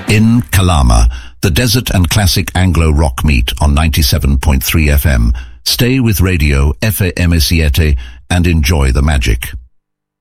In Kalama, the desert and classic Anglo rock meet on 97.3 FM. Stay with Radio FM and enjoy the magic.